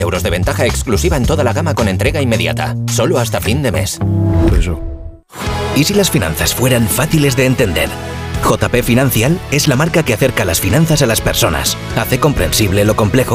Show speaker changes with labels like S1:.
S1: euros de ventaja exclusiva en toda la gama con entrega inmediata. Solo hasta fin de mes.
S2: Eso.
S3: ¿Y si las finanzas fueran fáciles de entender? JP Financial es la marca que acerca las finanzas a las personas. Hace comprensible lo complejo